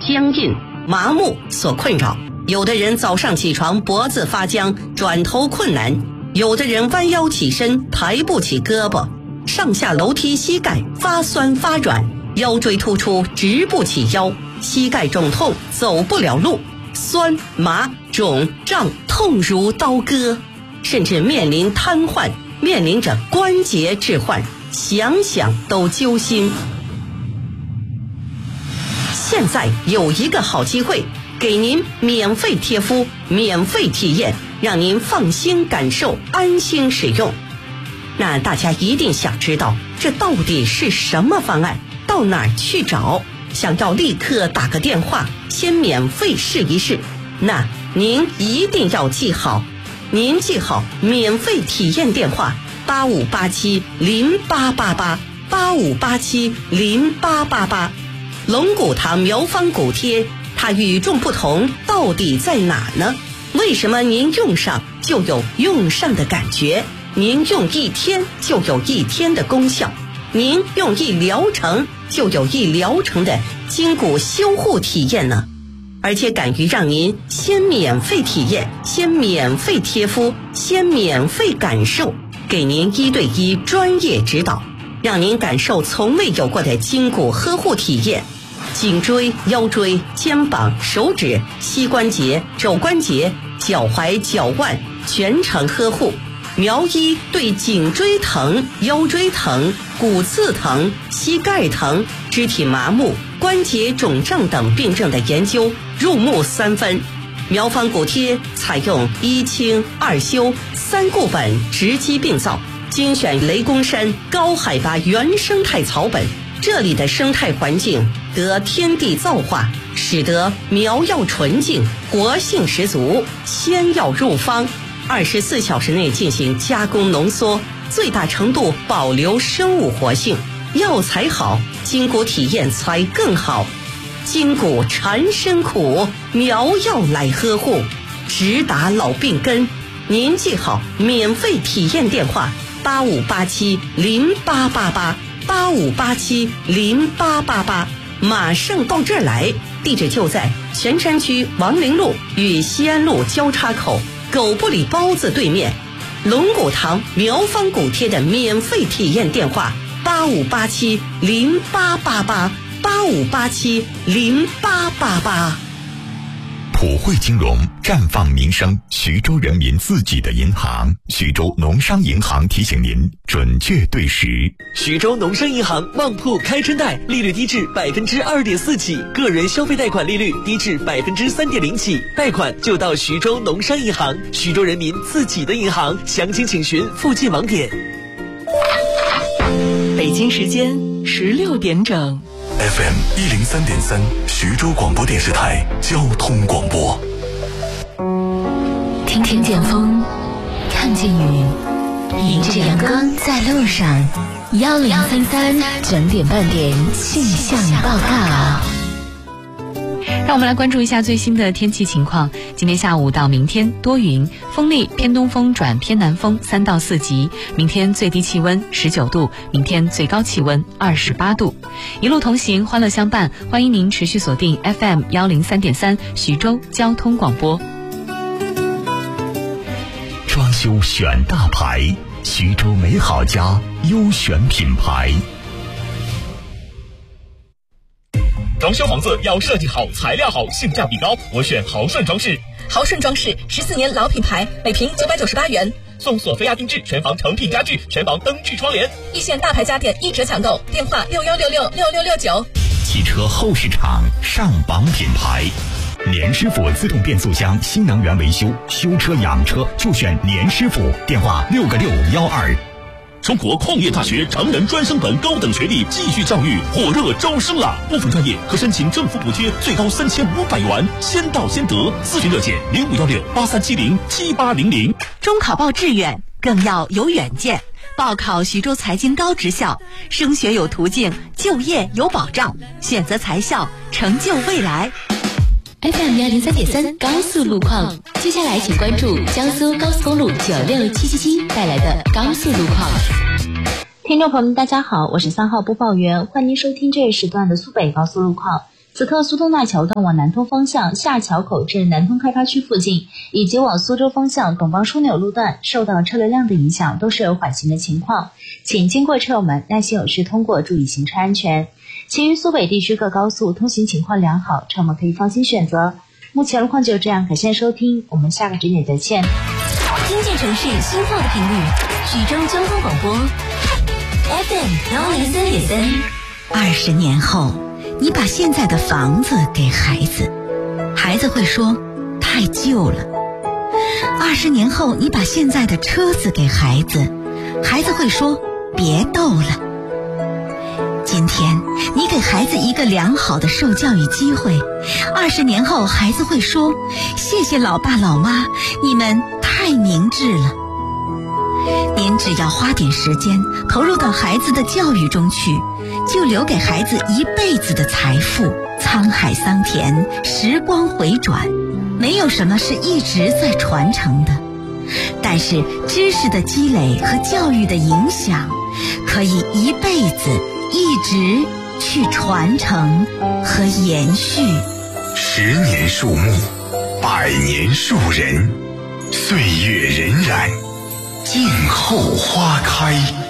僵硬、麻木所困扰。有的人早上起床脖子发僵，转头困难；有的人弯腰起身抬不起胳膊，上下楼梯膝盖发酸发软，腰椎突出直不起腰，膝盖肿痛走不了路，酸麻肿胀痛如刀割，甚至面临瘫痪，面临着关节置换，想想都揪心。现在有一个好机会，给您免费贴敷，免费体验，让您放心感受，安心使用。那大家一定想知道，这到底是什么方案？到哪儿去找？想要立刻打个电话，先免费试一试。那您一定要记好，您记好免费体验电话85870888，85870888。龙骨堂苗方骨贴，它与众不同到底在哪呢？为什么您用上就有用上的感觉？您用一天就有一天的功效，您用一疗程就有一疗程的筋骨修护体验呢？而且敢于让您先免费体验，先免费贴敷，先免费感受，给您1对1专业指导，让您感受从未有过的筋骨呵护体验。颈椎、腰椎、肩膀、手指、膝关节、肘关节、脚踝、脚腕全程呵护。苗医对颈椎疼、腰椎疼、骨刺疼、膝盖疼、肢体麻木、关节肿胀等病症的研究入木3分。苗方骨贴采用1清2修3固本直击病灶，精选雷公山高海拔原生态草本，这里的生态环境得天地造化，使得苗药纯净，活性十足，鲜药入方，24小时内进行加工浓缩，最大程度保留生物活性。药材好，筋骨体验才更好。筋骨缠身苦，苗药来呵护，直达老病根。您记好免费体验电话85870888，85870888，马上到这儿来。地址就在泉山区王陵路与西安路交叉口狗不理包子对面。龙骨堂苗方骨贴的免费体验电话85870888，85870888。 普惠金融，绽放民生，徐州人民自己的银行。徐州农商银行提醒您准确对时。 徐州农商银行旺铺开春贷，利率低至2.4%起，个人消费贷款利率低至3.0%起，贷款就到徐州农商银行，徐州人民自己的银行。详情请询附近网点。 北京时间16点整。 FM 103.3，徐州广播电视台交通广播。 听见风，看见雨，迎着阳光在路上。1033整点半点气象报告。 让我们来关注一下最新的天气情况。今天下午到明天多云，风力偏东风转偏南风3到4级。明天最低气温19度，明天最高气温28度。一路同行，欢乐相伴，欢迎您持续锁定 FM 103.3徐州交通广播。 装修选大牌，徐州美好家优选品牌。 装修房子要设计好，材料好，性价比高，我选豪顺装饰。 豪顺装饰14年老品牌，每平998元， 送索菲亚定制全房成品家具，全房灯具窗帘。 一线大牌家电1折抢购，电话61666669。 汽车后市场上榜品牌，年师傅自动变速箱新能源维修，修车养车就选年师傅，电话6个612。 中国矿业大学成人专升本高等学历继续教育火热招生了，部分专业可申请政府补贴，最高3500元，先到先得。咨询热线051683707800。 中考报志愿更要有远见，报考徐州财经高职校，升学有途径，就业有保障，选择财校，成就未来。 FM 103.3高速路况，接下来请关注江苏高速公路96777带来的高速路况。 听众朋友们，大家好，我是3号播报员，欢迎您收听这一时段的苏北高速路况。 此刻苏通大桥段往南通方向下桥口至南通开发区附近，以及往苏州方向董邦枢纽路段受到车流量的影响，都是有缓行的情况，请经过车友们耐心有序通过，注意行车安全。其余苏北地区各高速通行情况良好，车友们可以放心选择。目前路况就这样，感谢收听，我们下个10点再见。 听见城市心跳的频率，徐州交通广播 FM 103.3。 20年后，你把现在的房子给孩子，孩子会说太旧了。20年后，你把现在的车子给孩子，孩子会说别逗了。今天你给孩子一个良好的受教育机会，20年后孩子会说谢谢老爸老妈，你们太明智了。您只要花点时间投入到孩子的教育中去，就留给孩子一辈子的财富。沧海桑田，时光回转，没有什么是一直在传承的，但是知识的积累和教育的影响可以一辈子一直去传承和延续。 10年树木，100年树人，岁月荏苒，静候花开。